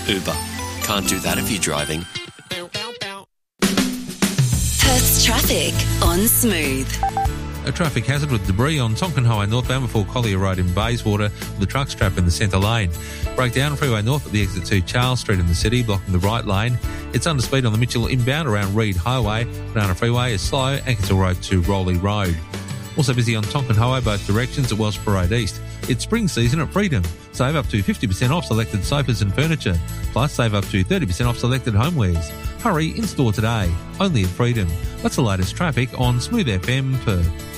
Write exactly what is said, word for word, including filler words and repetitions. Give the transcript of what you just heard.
Uber. Can't do that if you're driving. Perth's traffic on Smooth. A traffic hazard with debris on Tonkin Highway northbound before Collier Road in Bayswater, with the truck strap in the centre lane. Breakdown Freeway North at the exit to Charles Street in the city, blocking the right lane. It's under speed on the Mitchell inbound around Reed Highway. Banana Freeway is slow, Ankersville Road to Rowley Road. Also busy on Tonkin Highway both directions at Wellsborough Road East. It's spring season at Freedom. Save up to fifty percent off selected sofas and furniture. Plus save up to thirty percent off selected homewares. Hurry in store today. Only at Freedom. That's the latest traffic on Smooth F M Perth.